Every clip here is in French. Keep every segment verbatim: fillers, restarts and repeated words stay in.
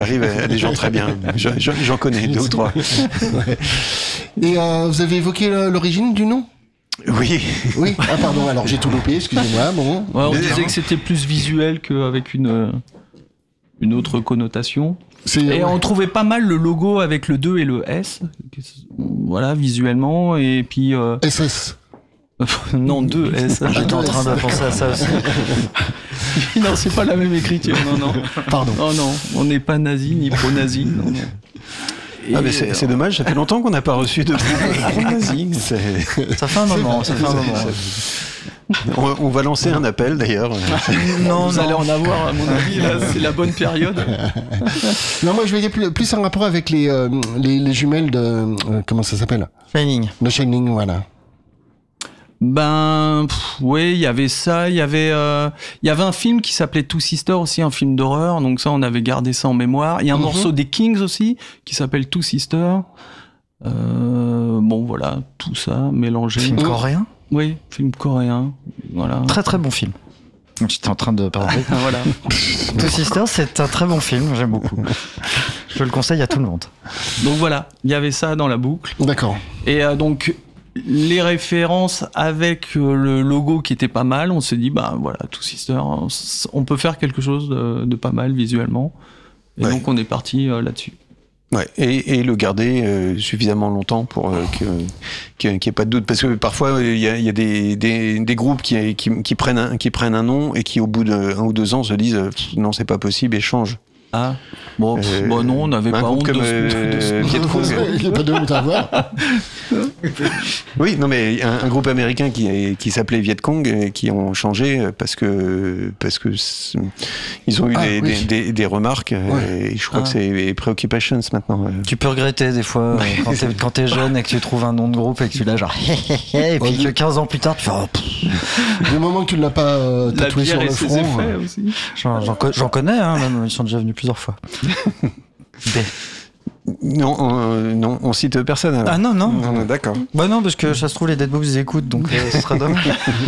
Arrive à des gens très bien. J'en, j'en connais deux ou trois. Ouais. Et euh, vous avez évoqué l'origine du nom ? Oui. Oui. Ah pardon. Alors j'ai tout loupé. Excusez-moi. Bon. Ouais, on disait que c'était plus visuel qu'avec une une autre connotation. C'est, et ouais. on trouvait pas mal le logo avec le deux et le S. Voilà, visuellement. Et puis. Euh... S S. non, deux S. J'étais en train de penser à ça aussi. non, c'est pas la même écriture. Non, non. Pardon. Non, non. On n'est pas nazi ni pro-nazi. Non, non. Et ah mais c'est, c'est dommage, ça fait longtemps qu'on n'a pas reçu de pro-nazi. C'est... Ça fait un moment, ça fait un moment. On, on va lancer un appel d'ailleurs. non, vous non. allez en avoir à mon avis, là, c'est la bonne période. Non, moi je voyais plus, plus un rapport avec les, euh, les, les jumelles de... Euh, comment ça s'appelle ? Shining. The Shining, voilà. Ben, oui, il y avait ça, il y avait, il euh, y avait un film qui s'appelait Two Sisters aussi, un film d'horreur, donc ça on avait gardé ça en mémoire. Il y a un mm-hmm. morceau des Kings aussi qui s'appelle Two Sisters. Euh, bon voilà, tout ça mélangé. Film mmh. coréen ? Oui, film coréen, voilà. Très très bon film. J'étais en train de parler. voilà. Two Sisters, c'est un très bon film, j'aime beaucoup. Je le conseille à tout le monde. Donc voilà, il y avait ça dans la boucle. D'accord. Et euh, donc les références avec le logo qui était pas mal, on s'est dit bah voilà, Two Sisters, on peut faire quelque chose de, de pas mal visuellement. Et ouais. donc on est parti euh, là-dessus. Ouais, et, et le garder euh, suffisamment longtemps pour euh, que, qu'il n'y ait pas de doute, parce que parfois il y a, il y a des, des, des groupes qui, qui, qui, prennent un, qui prennent un nom et qui au bout d'un ou deux ans se disent non c'est pas possible et changent. Ah bon, pff, euh, bon non, on n'avait pas honte de ce Il n'y a pas de honte à avoir. Oui, non mais un, un groupe américain qui, qui s'appelait Viet Cong et qui ont changé parce que parce que ils ont eu ah, des, oui. des, des, des remarques ouais. et je crois ah. que c'est Preoccupations maintenant. Tu peux regretter des fois ouais. quand, t'es, quand t'es jeune et que tu trouves un nom de groupe et que tu l'as genre et puis que quinze ans plus tard tu fais oh, du moment que tu l'as pas euh, tatoué sur le front. Euh... Aussi. J'en, j'en, j'en connais hein, même, ils sont déjà venus plusieurs fois. Non, on, non, on cite personne. Alors. Ah non, non. non d'accord. Bah non, parce que ça se trouve, les Dead Boobs ils écoutent, donc euh, ce sera dommage.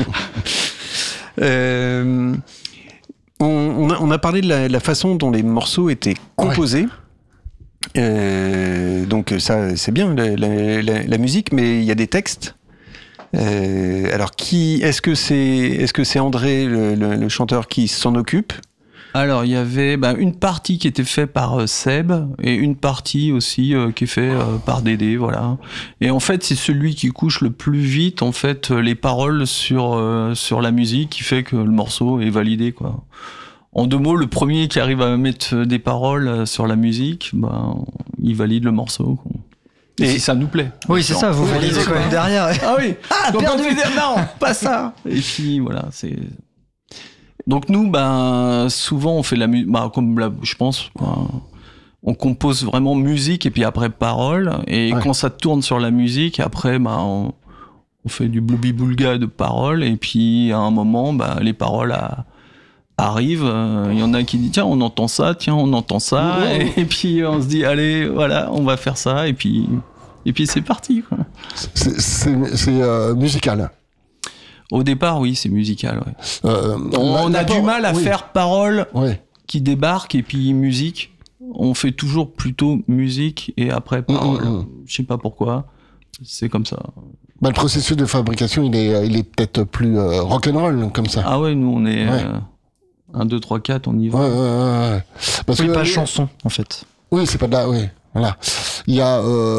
euh, on, on, a, on a parlé de la, la façon dont les morceaux étaient composés. Ouais. Euh, donc ça, c'est bien, la, la, la, la musique, mais il y a des textes. Euh, alors, qui est-ce que c'est, est-ce que c'est André, le, le, le chanteur, qui s'en occupe ? Alors, il y avait bah, une partie qui était faite par euh, Seb et une partie aussi euh, qui est faite euh, par Dédé, voilà. Et en fait, c'est celui qui couche le plus vite en fait les paroles sur euh, sur la musique qui fait que le morceau est validé, quoi. En deux mots, le premier qui arrive à mettre des paroles sur la musique, bah, il valide le morceau, quoi. Et, et si ça nous plaît. Oui, c'est ça, vous validez quand même derrière. Ah oui. Ah, donc perdu. Dire, non, pas ça. Et puis voilà, c'est. Donc nous, ben souvent on fait la musique, bah, comme la, je pense, ben, on compose vraiment musique et puis après paroles. Et ouais. quand ça tourne sur la musique, après, ben on, on fait du bloubi-boulga de paroles. Et puis à un moment, ben les paroles à, arrivent. Il euh, y en a qui disent tiens, on entend ça, tiens, on entend ça. Ouais. Et, et puis on se dit allez, voilà, on va faire ça. Et puis et puis c'est parti, quoi. C'est, c'est, c'est euh, musical. Au départ, oui, c'est musical. Ouais. Euh, on, on a du mal à oui. faire paroles ouais. qui débarquent et puis musique. On fait toujours plutôt musique et après paroles. Mmh, mmh. Je sais pas pourquoi. C'est comme ça. Bah, le processus de fabrication, il est, il est peut-être plus euh, rock'n'roll comme ça. Ah ouais, nous on est ouais. euh, un, deux, trois, quatre, on y va. Ouais, ouais, ouais, ouais. Parce oui, que, pas euh, chanson en fait. Oui, c'est pas de là, oui. Voilà. Il y a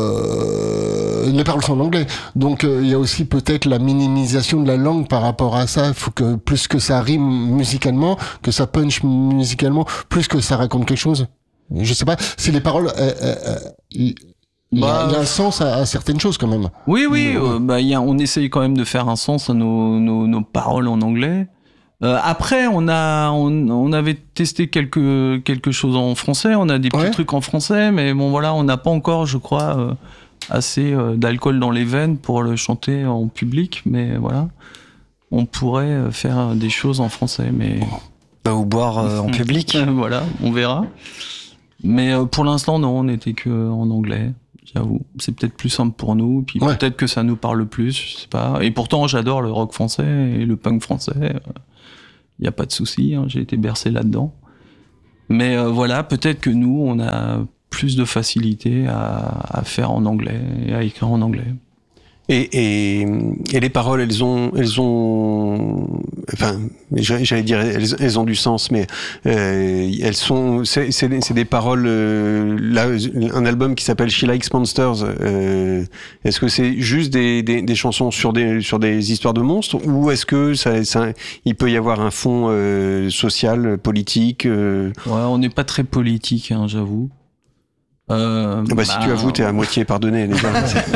euh, les paroles sont en anglais, donc euh, il y a aussi peut-être la minimisation de la langue par rapport à ça. Il faut que plus que ça rime musicalement, que ça punch musicalement, plus que ça raconte quelque chose. Je sais pas si les paroles, euh, euh, il, il, bah, y a, il y a un sens à, à certaines choses quand même. Oui, oui. Euh, bah, il y a, on essaye quand même de faire un sens à nos, nos, nos paroles en anglais. Euh, après, on a, on, on avait testé quelque quelque chose en français. On a des petits ouais. trucs en français, mais bon voilà, on n'a pas encore, je crois, euh, assez euh, d'alcool dans les veines pour le chanter en public. Mais voilà, on pourrait faire des choses en français, mais bah, ou boire euh, en public. Voilà, on verra. Mais euh, pour l'instant, non, on n'était que en anglais. J'avoue, c'est peut-être plus simple pour nous, puis ouais. peut-être que ça nous parle plus, je sais pas. Et pourtant, j'adore le rock français et le punk français. Il n'y a pas de souci, hein, j'ai été bercé là-dedans. Mais euh, voilà, peut-être que nous, on a plus de facilité à, à faire en anglais et à écrire en anglais. Et, et, et les paroles, elles ont, elles ont, enfin, j'allais dire, elles, elles ont du sens, mais euh, elles sont, c'est, c'est, c'est des paroles. Euh, là, un album qui s'appelle She Likes Monsters. Euh, est-ce que c'est juste des, des, des chansons sur des, sur des histoires de monstres, ou est-ce que ça, ça, il peut y avoir un fond euh, social, politique euh... Ouais, on n'est pas très politique, hein, j'avoue. Euh, bah, bah, si tu avoues, t'es à moitié pardonné déjà.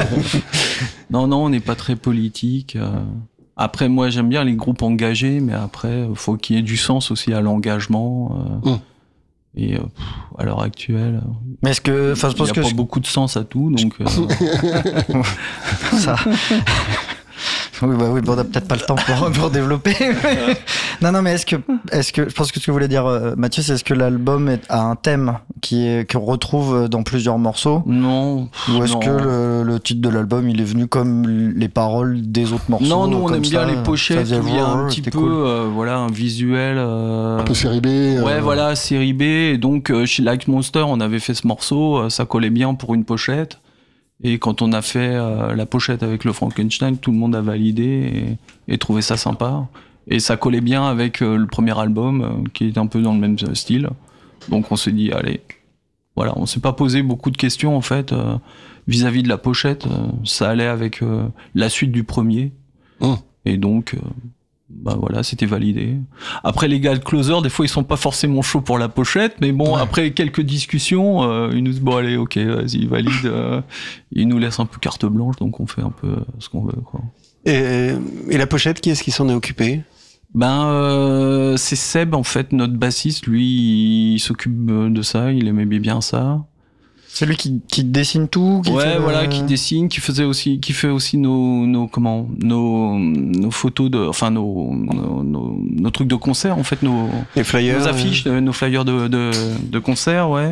Non, non, on n'est pas très politique. Après, moi, j'aime bien les groupes engagés, mais après, il faut qu'il y ait du sens aussi à l'engagement. Euh, mmh. Et euh, pff, à l'heure actuelle, mais est-ce que, enfin, je pense il que n'y a pas je... beaucoup de sens à tout, donc. Euh... Ça. Oui, bah oui, bon, on n'a peut-être pas le temps pour, pour développer. non, non, mais est-ce que, est-ce que, je pense que ce que voulait dire euh, Mathieu, c'est est-ce que l'album est, a un thème qui est, qu'on retrouve dans plusieurs morceaux? Non. Ou est-ce non. que le, le titre de l'album, il est venu comme les paroles des autres morceaux? Non, nous, on aime ça, bien les pochettes où il y a un petit peu, cool. euh, voilà, un visuel. Euh... Un peu série B. Euh... Ouais, voilà, série B. Et donc, euh, chez Like Monster, on avait fait ce morceau, euh, ça collait bien pour une pochette. Et quand on a fait euh, la pochette avec le Frankenstein, tout le monde a validé et, et trouvé ça sympa. Et ça collait bien avec euh, le premier album, euh, qui est un peu dans le même style. Donc on s'est dit, allez, voilà, on s'est pas posé beaucoup de questions en fait euh, vis-à-vis de la pochette. Euh, ça allait avec euh, la suite du premier. Mmh. Et donc, euh, bah voilà, c'était validé. Après, les gars de Closer, des fois, ils sont pas forcément chauds pour la pochette, mais bon, ouais. Après quelques discussions, euh, ils nous disent, bon, allez, ok, vas-y, valide. Euh, ils nous laissent un peu carte blanche, donc on fait un peu ce qu'on veut, quoi. Et, et la pochette, qui est-ce qui s'en est occupé? Ben, euh, c'est Seb, en fait, notre bassiste. Lui, il s'occupe de ça, il aimait bien ça. C'est lui qui, qui dessine tout, qui ouais, fait voilà, le... qui dessine, qui faisait aussi, qui fait aussi nos, nos, comment, nos, nos photos de, enfin nos, nos, nos, nos trucs de concert, en fait, nos, les flyers, nos affiches, euh... nos flyers de, de, de concert, ouais.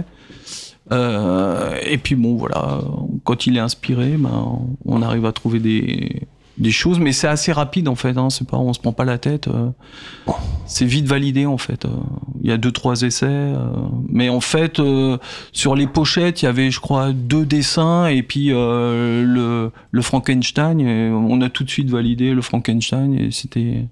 Euh, et puis bon, voilà, quand il est inspiré, ben, on arrive à trouver des, des choses, mais c'est assez rapide en fait. Hein, c'est pas, on se prend pas la tête. Euh, c'est vite validé en fait. Il euh, y a deux trois essais, euh, mais en fait euh, sur les pochettes, il y avait, je crois, deux dessins et puis euh, le, le Frankenstein. Et on a tout de suite validé le Frankenstein et c'était.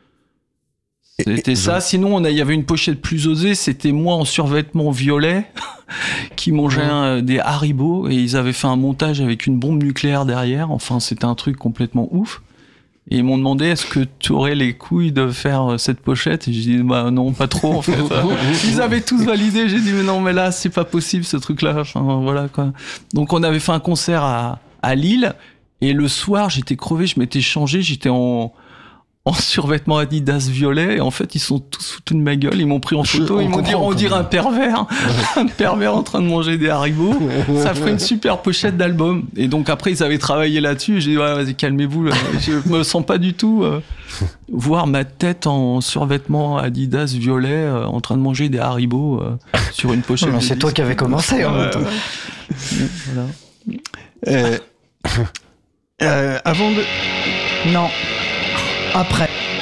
C'était ça. Sinon, on a, il y avait une pochette plus osée. C'était moi en survêtement violet qui mangeait un, des Haribo et ils avaient fait un montage avec une bombe nucléaire derrière. Enfin, c'était un truc complètement ouf. Et ils m'ont demandé, est-ce que tu aurais les couilles de faire cette pochette? Et j'ai dit, bah non, pas trop en fait. Ils avaient tous validé. J'ai dit, mais non, mais là, c'est pas possible ce truc-là. Enfin, voilà quoi. Donc, on avait fait un concert à, à Lille et le soir, j'étais crevé, je m'étais changé, j'étais en en survêtement Adidas violet, et en fait, ils sont tous foutus de ma gueule, ils m'ont pris en photo, ils m'ont dit, on dirait un pervers, un pervers en train de manger des haribots, ça ferait une super pochette d'album. Et donc après, ils avaient travaillé là-dessus, j'ai dit, ouais, vas-y, calmez-vous, là. Je me sens pas du tout euh, voir ma tête en survêtement Adidas violet, euh, en train de manger des haribots euh, sur une pochette. Non, c'est toi qui avais commencé, en euh, même temps. Voilà. Euh, euh, avant de... Non. Après.